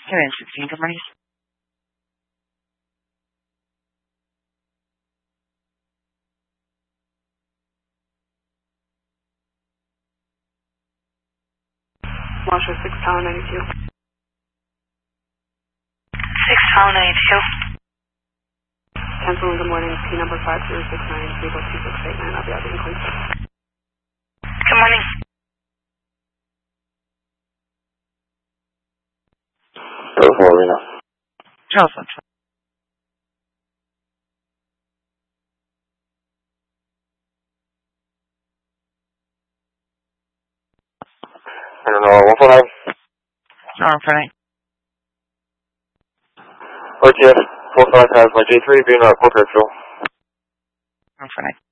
716, good morning. Marshall 6 Tower 92. 6 Tower 92. Cancel in the morning, P number 5069, 302689. I'll be out in Queens. Good morning. Carolina. Charleston. I don't know, 149. Friday. RTS 45 has my J3 being Port Fairfield. Friday.